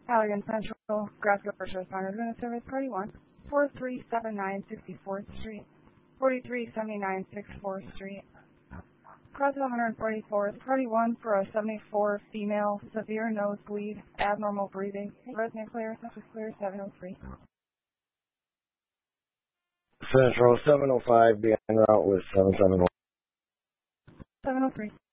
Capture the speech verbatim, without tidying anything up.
Allegan Central, Glasgow First Responders Unit Service, Party one, four three seven nine sixty-fourth Street, forty-three seventy-nine sixty-fourth Street. Crossville one forty-fourth, Party one for a seventy-four female, severe nosebleed, abnormal breathing, resident clear, such as clear seven oh three. Central seven oh five, be en route with seven seven one. seven oh three.